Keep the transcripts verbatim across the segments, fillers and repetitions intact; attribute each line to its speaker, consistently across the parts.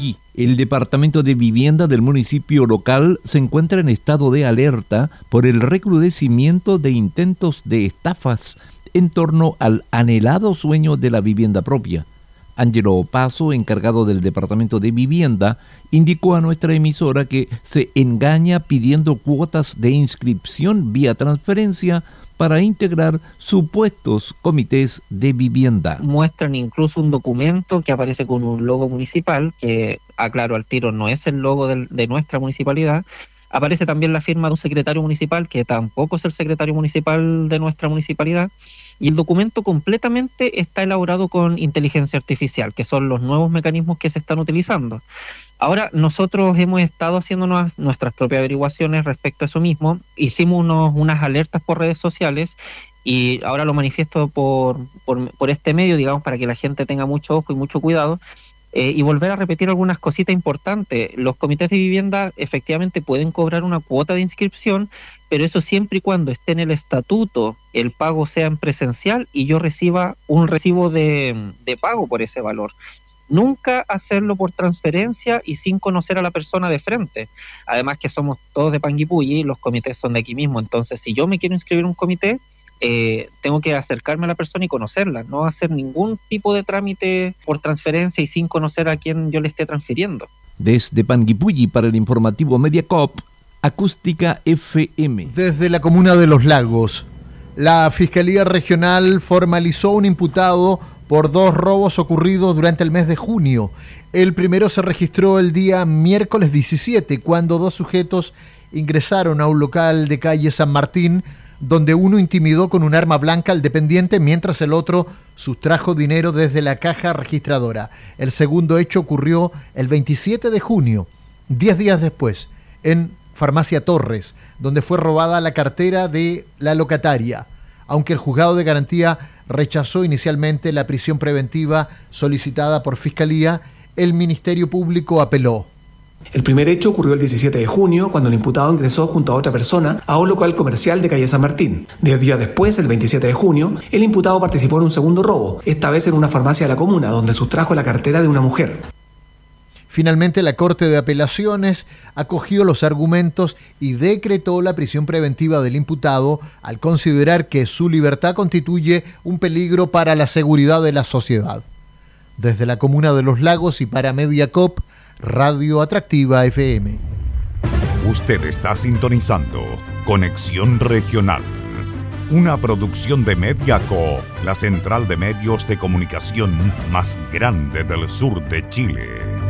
Speaker 1: Panguipulli, el departamento de vivienda del municipio local se encuentra en estado de alerta por el recrudecimiento de intentos de estafas en torno al anhelado sueño de la vivienda propia. Ángelo Opaso, encargado del departamento de vivienda, indicó a nuestra emisora que se engaña pidiendo cuotas de inscripción vía transferencia para integrar supuestos comités de vivienda.
Speaker 2: Muestran incluso un documento que aparece con un logo municipal, que aclaro al tiro no es el logo del, de nuestra municipalidad. Aparece también la firma de un secretario municipal, que tampoco es el secretario municipal de nuestra municipalidad. Y el documento completamente está elaborado con inteligencia artificial, que son los nuevos mecanismos que se están utilizando. Ahora, nosotros hemos estado haciendo nuestras propias averiguaciones respecto a eso mismo. Hicimos unos, unas alertas por redes sociales y ahora lo manifiesto por, por, por este medio, digamos, para que la gente tenga mucho ojo y mucho cuidado. Eh, y volver a repetir algunas cositas importantes. Los comités de vivienda efectivamente pueden cobrar una cuota de inscripción, pero eso siempre y cuando esté en el estatuto, el pago sea en presencial y yo reciba un recibo de, de pago por ese valor. Nunca hacerlo por transferencia y sin conocer a la persona de frente. Además que somos todos de Panguipulli, los comités son de aquí mismo, entonces si yo me quiero inscribir en un comité, Eh, tengo que acercarme a la persona y conocerla, no hacer ningún tipo de trámite por transferencia y sin conocer a quién yo le esté transfiriendo.
Speaker 1: Desde Panguipulli para el informativo Mediacorp, Acústica F M.
Speaker 3: Desde la comuna de Los Lagos, la Fiscalía Regional formalizó un imputado por dos robos ocurridos durante el mes de junio. El primero se registró el día miércoles diecisiete, cuando dos sujetos ingresaron a un local de calle San Martín, donde uno intimidó con un arma blanca al dependiente, mientras el otro sustrajo dinero desde la caja registradora. El segundo hecho ocurrió el veintisiete de junio, diez días después, en Farmacia Torres, donde fue robada la cartera de la locataria. Aunque el juzgado de garantía rechazó inicialmente la prisión preventiva solicitada por Fiscalía, el Ministerio Público apeló.
Speaker 4: El primer hecho ocurrió el diecisiete de junio, cuando el imputado ingresó junto a otra persona a un local comercial de calle San Martín. Diez días después, el veintisiete de junio, el imputado participó en un segundo robo, esta vez en una farmacia de la comuna, donde sustrajo la cartera de una mujer.
Speaker 3: Finalmente, la Corte de Apelaciones acogió los argumentos y decretó la prisión preventiva del imputado al considerar que su libertad constituye un peligro para la seguridad de la sociedad. Desde la comuna de Los Lagos y para Mediacorp, Radio Atractiva F M.
Speaker 5: Usted está sintonizando Conexión Regional, una producción de Mediacorp, la central de medios de comunicación más grande del sur de Chile.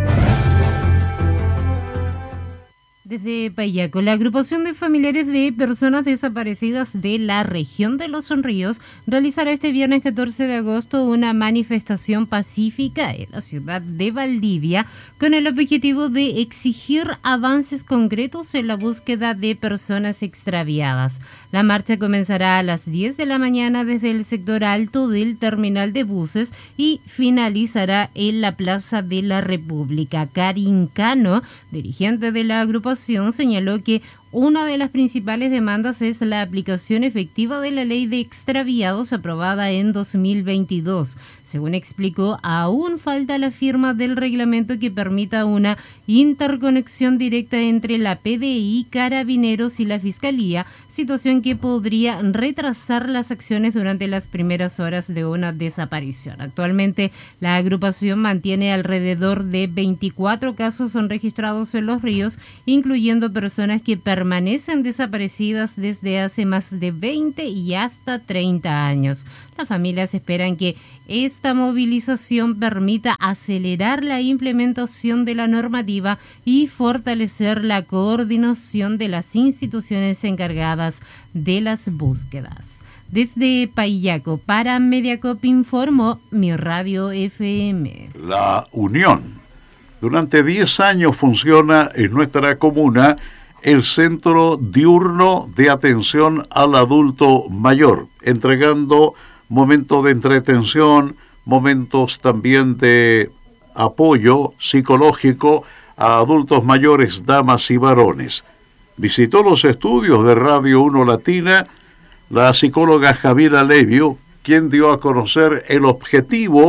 Speaker 6: Desde Payaco, la agrupación de familiares de personas desaparecidas de la región de Los Ríos realizará este viernes catorce de agosto una manifestación pacífica en la ciudad de Valdivia con el objetivo de exigir avances concretos en la búsqueda de personas extraviadas. La marcha comenzará a las diez de la mañana desde el sector alto del terminal de buses y finalizará en la Plaza de la República. Karin Cano, dirigente de la agrupación, señaló que una de las principales demandas es la aplicación efectiva de la ley de extraviados aprobada en dos mil veintidós. Según explicó, aún falta la firma del reglamento que permita una interconexión directa entre la P D I, Carabineros y la Fiscalía, situación que podría retrasar las acciones durante las primeras horas de una desaparición. Actualmente, la agrupación mantiene alrededor de veinticuatro casos son registrados en Los Ríos, incluyendo personas que permanecen permanecen desaparecidas desde hace más de veinte y hasta treinta años. Las familias esperan que esta movilización permita acelerar la implementación de la normativa y fortalecer la coordinación de las instituciones encargadas de las búsquedas. Desde Payaco para Mediacorp informó Mi Radio F M.
Speaker 7: La Unión. Durante diez años funciona en nuestra comuna el Centro Diurno de Atención al Adulto Mayor, entregando momentos de entretención, momentos también de apoyo psicológico a adultos mayores, damas y varones. Visitó los estudios de Radio uno Latina la psicóloga Javiera Levio, quien dio a conocer el objetivo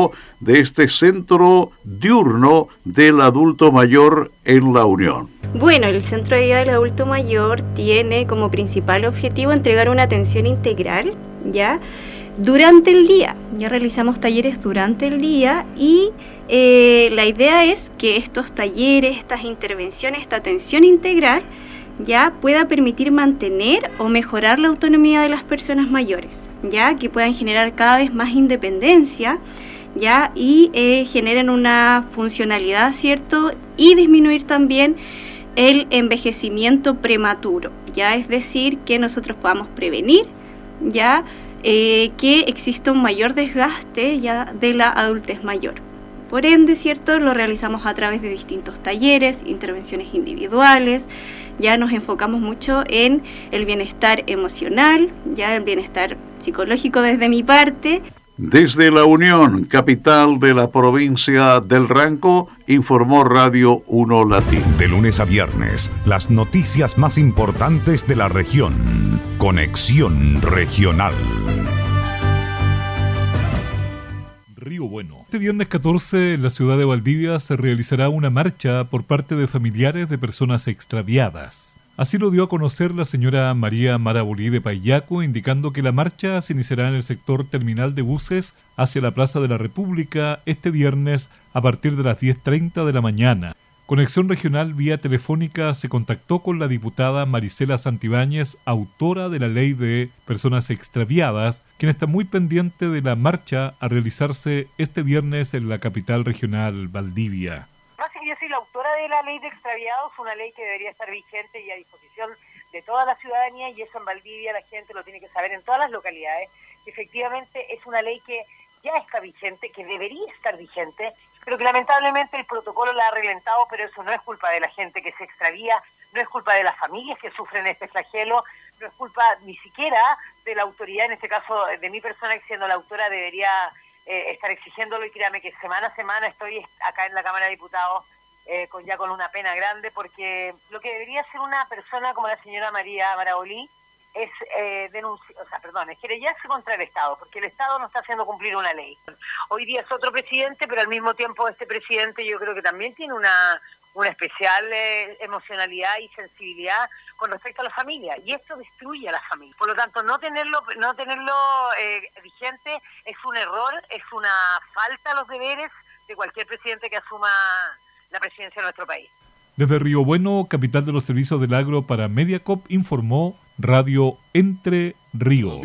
Speaker 7: de este centro diurno del adulto mayor en La Unión?
Speaker 8: Bueno, el Centro de Día del Adulto Mayor tiene como principal objetivo entregar una atención integral, ¿ya?, durante el día. Ya realizamos talleres durante el día y eh, la idea es que estos talleres, estas intervenciones, esta atención integral ya pueda permitir mantener o mejorar la autonomía de las personas mayores, ya que puedan generar cada vez más independencia, ya y eh, generen una funcionalidad, ¿cierto? Y disminuir también el envejecimiento prematuro, ya es decir, que nosotros podamos prevenir, ya eh, que exista un mayor desgaste ya de la adultez mayor. Por ende, ¿cierto? Lo realizamos a través de distintos talleres, intervenciones individuales. Ya nos enfocamos mucho en el bienestar emocional, ya el bienestar psicológico desde mi parte.
Speaker 7: Desde La Unión, capital de la provincia del Ranco, informó Radio uno Latín.
Speaker 5: De lunes a viernes, las noticias más importantes de la región. Conexión Regional.
Speaker 9: Río Bueno. Este viernes catorce en la ciudad de Valdivia se realizará una marcha por parte de familiares de personas extraviadas. Así lo dio a conocer la señora María Marabolí de Paillaco, indicando que la marcha se iniciará en el sector terminal de buses hacia la Plaza de la República este viernes a partir de las diez treinta de la mañana. Conexión Regional vía telefónica se contactó con la diputada Marisela Santibáñez, autora de la Ley de Personas Extraviadas, quien está muy pendiente de la marcha a realizarse este viernes en la capital regional Valdivia.
Speaker 10: Yo soy la autora de la Ley de Extraviados, una ley que debería estar vigente y a disposición de toda la ciudadanía, y eso en Valdivia la gente lo tiene que saber en todas las localidades. Efectivamente es una ley que ya está vigente, que debería estar vigente, pero que lamentablemente el protocolo la ha relentado, pero eso no es culpa de la gente que se extravía, no es culpa de las familias que sufren este flagelo, no es culpa ni siquiera de la autoridad, en este caso de mi persona, que siendo la autora debería eh, estar exigiéndolo, y créame que semana a semana estoy acá en la Cámara de Diputados eh, con ya con una pena grande, porque lo que debería ser una persona como la señora María Marabolí es eh, denunciar, o sea, perdón, es querellarse contra el Estado, porque el Estado no está haciendo cumplir una ley. Hoy día es otro presidente, pero al mismo tiempo este presidente yo creo que también tiene una, una especial eh, emocionalidad y sensibilidad con respecto a la familia, y esto destruye a la familia. Por lo tanto, no tenerlo no tenerlo eh, vigente es un error, es una falta a los deberes de cualquier presidente que asuma la presidencia de nuestro país.
Speaker 9: Desde Río Bueno, capital de los servicios del agro para Mediacop, informó Radio Entre Ríos.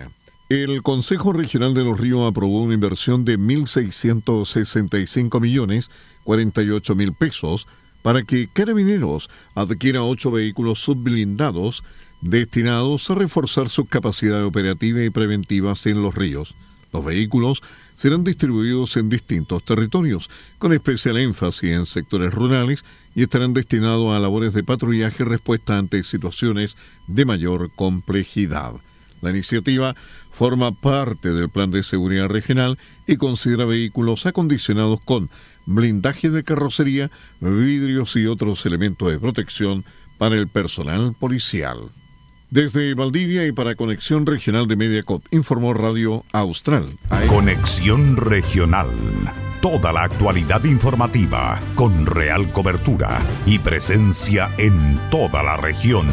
Speaker 11: El Consejo Regional de Los Ríos aprobó una inversión de mil seiscientos sesenta y cinco millones cuarenta y ocho mil pesos para que Carabineros adquiera ocho vehículos subblindados destinados a reforzar sus capacidades operativas y preventivas en los ríos. Los vehículos serán distribuidos en distintos territorios, con especial énfasis en sectores rurales, y estarán destinados a labores de patrullaje y respuesta ante situaciones de mayor complejidad. La iniciativa forma parte del Plan de Seguridad Regional y considera vehículos acondicionados con blindaje de carrocería, vidrios y otros elementos de protección para el personal policial. Desde Valdivia y para Conexión Regional de Mediacop, informó Radio Austral.
Speaker 5: Conexión Regional. Toda la actualidad informativa con real cobertura y presencia en toda la región.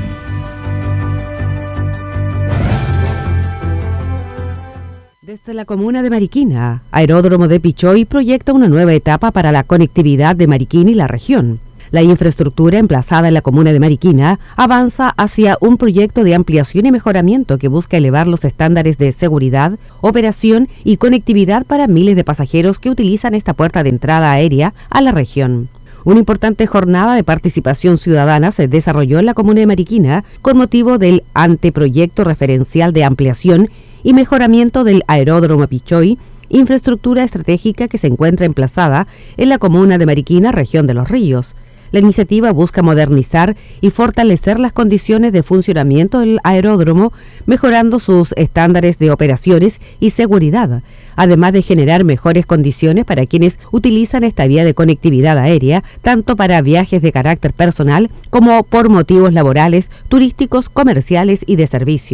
Speaker 12: Desde la comuna de Mariquina, Aeródromo de Pichoy proyecta una nueva etapa para la conectividad de Mariquina y la región. La infraestructura emplazada en la comuna de Mariquina avanza hacia un proyecto de ampliación y mejoramiento que busca elevar los estándares de seguridad, operación y conectividad para miles de pasajeros que utilizan esta puerta de entrada aérea a la región. Una importante jornada de participación ciudadana se desarrolló en la comuna de Mariquina con motivo del anteproyecto referencial de ampliación y mejoramiento del Aeródromo Pichoy, infraestructura estratégica que se encuentra emplazada en la comuna de Mariquina, región de Los Ríos. La iniciativa busca modernizar y fortalecer las condiciones de funcionamiento del aeródromo, mejorando sus estándares de operaciones y seguridad, además de generar mejores condiciones para quienes utilizan esta vía de conectividad aérea, tanto para viajes de carácter personal como por motivos laborales, turísticos, comerciales y de servicios.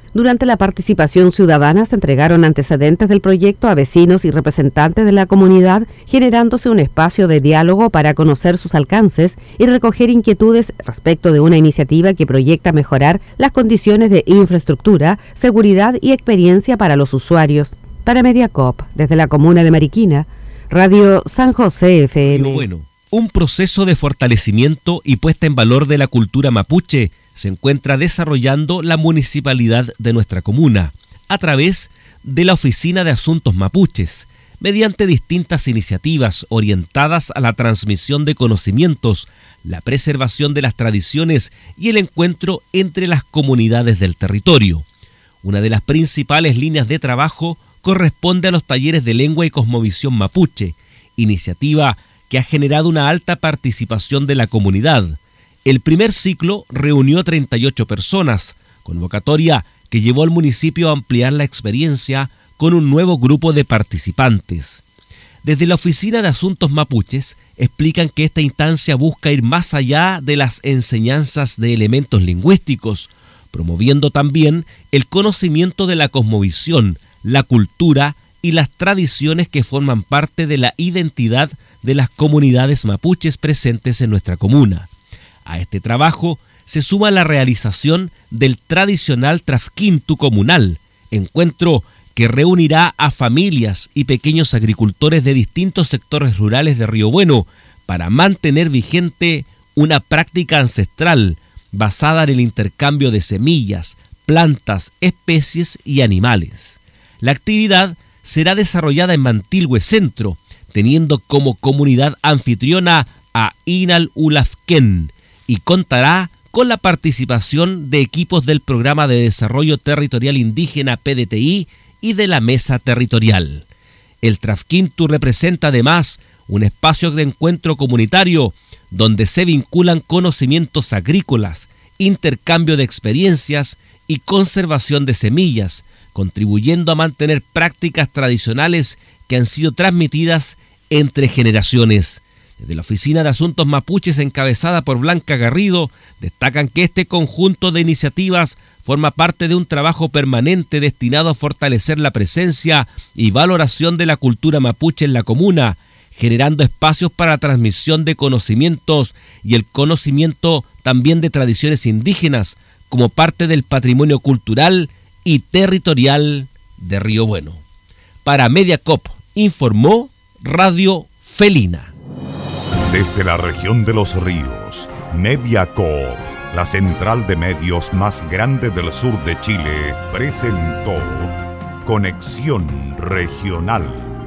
Speaker 12: Durante la participación ciudadana se entregaron antecedentes del proyecto a vecinos y representantes de la comunidad, generándose un espacio de diálogo para conocer sus alcances y recoger inquietudes respecto de una iniciativa que proyecta mejorar las condiciones de infraestructura, seguridad y experiencia para los usuarios. Para Mediacop, desde la comuna de Mariquina, Radio San José F M.
Speaker 13: Bueno, un proceso de fortalecimiento y puesta en valor de la cultura mapuche se encuentra desarrollando la municipalidad de nuestra comuna a través de la Oficina de Asuntos Mapuches, mediante distintas iniciativas orientadas a la transmisión de conocimientos, la preservación de las tradiciones y el encuentro entre las comunidades del territorio. Una de las principales líneas de trabajo corresponde a los talleres de lengua y cosmovisión mapuche, iniciativa que ha generado una alta participación de la comunidad. El primer ciclo reunió a treinta y ocho personas, convocatoria que llevó al municipio a ampliar la experiencia con un nuevo grupo de participantes. Desde la Oficina de Asuntos Mapuches explican que esta instancia busca ir más allá de las enseñanzas de elementos lingüísticos, promoviendo también el conocimiento de la cosmovisión, la cultura y las tradiciones que forman parte de la identidad de las comunidades mapuches presentes en nuestra comuna. A este trabajo se suma la realización del tradicional Trafquintu comunal, encuentro que reunirá a familias y pequeños agricultores de distintos sectores rurales de Río Bueno para mantener vigente una práctica ancestral basada en el intercambio de semillas, plantas, especies y animales. La actividad será desarrollada en Mantilhue Centro, teniendo como comunidad anfitriona a Inal Ulafken, y contará con la participación de equipos del Programa de Desarrollo Territorial Indígena P D T I y de la Mesa Territorial. El Trafquintu representa además un espacio de encuentro comunitario donde se vinculan conocimientos agrícolas, intercambio de experiencias y conservación de semillas, contribuyendo a mantener prácticas tradicionales que han sido transmitidas entre generaciones. Desde la Oficina de Asuntos Mapuches, encabezada por Blanca Garrido, destacan que este conjunto de iniciativas forma parte de un trabajo permanente destinado a fortalecer la presencia y valoración de la cultura mapuche en la comuna, generando espacios para la transmisión de conocimientos y el conocimiento también de tradiciones indígenas como parte del patrimonio cultural y territorial de Río Bueno. Para Mediacop informó Radio Felina.
Speaker 5: Desde la región de los ríos, Mediacop, la central de medios más grande del sur de Chile, presentó Conexión Regional,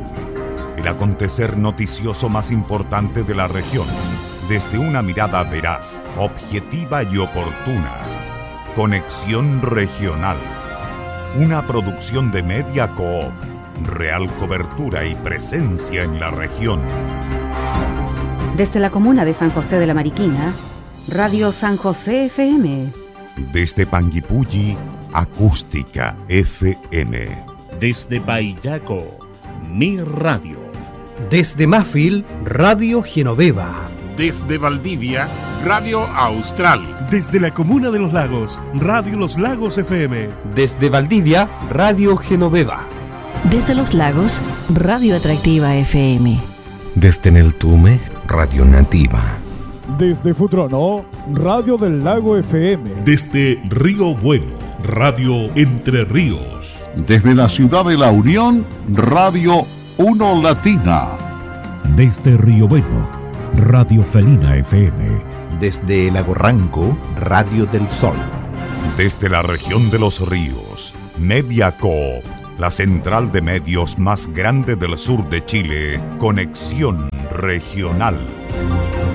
Speaker 5: el acontecer noticioso más importante de la región, desde una mirada veraz, objetiva y oportuna. Conexión Regional, una producción de Mediacop, real cobertura y presencia en la región.
Speaker 12: Desde la comuna de San José de la Mariquina, Radio San José F M.
Speaker 5: Desde Panguipulli, Acústica F M.
Speaker 14: Desde Paillaco, Mi Radio.
Speaker 15: Desde Mafil, Radio Genoveva.
Speaker 16: Desde Valdivia, Radio Austral.
Speaker 17: Desde la comuna de Los Lagos, Radio Los Lagos F M.
Speaker 15: Desde Valdivia, Radio Genoveva.
Speaker 18: Desde Los Lagos, Radio Atractiva F M.
Speaker 19: Desde Neltume, Radio Nativa.
Speaker 20: Desde Futrono, Radio del Lago F M.
Speaker 9: Desde Río Bueno, Radio Entre Ríos.
Speaker 21: Desde la ciudad de La Unión, Radio Uno Latina.
Speaker 22: Desde Río Bueno, Radio Felina F M.
Speaker 23: Desde Lago Ranco, Radio del Sol.
Speaker 5: Desde la región de los ríos, Mediacop, la central de medios más grande del sur de Chile, Conexión Regional.